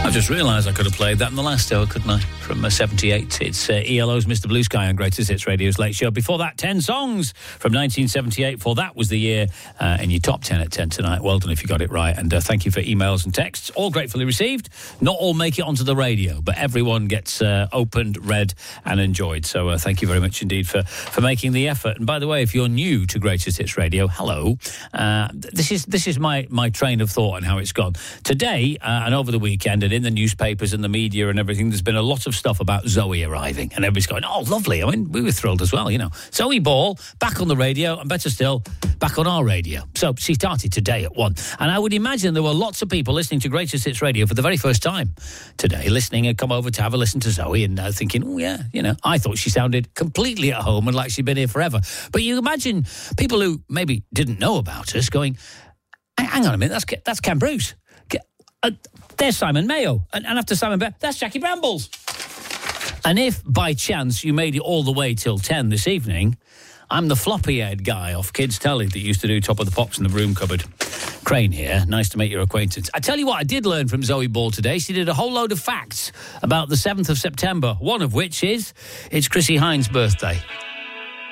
I just realised I could have played that in the last hour, couldn't I? From 78. It's ELO's Mr. Blue Sky on Greatest Hits Radio's Late Show. Before that, 10 songs from 1978. For that was the year in your top 10 at 10 tonight. Well done if you got it right. And thank you for emails and texts. All gratefully received. Not all make it onto the radio, but everyone gets opened, read and enjoyed. So thank you very much indeed for making the effort. And by the way, if you're new to Greatest Hits Radio, hello. This is my train of thought and how it's gone. Today and over the weekend and in the newspapers and the media and everything, there's been a lot of stuff about Zoe arriving. And everybody's going, oh, lovely. I mean, we were thrilled as well, you know. Zoe Ball, back on the radio, and better still, back on our radio. So she started today at 1. And I would imagine there were lots of people listening to Greatest Hits Radio for the very first time today, listening and come over to have a listen to Zoe and thinking, oh, yeah, you know, I thought she sounded completely at home and like she'd been here forever. But you imagine people who maybe didn't know about us going, hang on a minute, that's Ken Bruce. There's Simon Mayo. And after Simon Mayo, that's Jackie Brambles. And if, by chance, you made it all the way till 10 this evening, I'm the floppy-head guy off Kids Telly that used to do Top of the Pops in the broom cupboard. Crane here. Nice to make your acquaintance. I tell you what I did learn from Zoe Ball today. She did a whole load of facts about the 7th of September, one of which is it's Chrissie Hynde's birthday.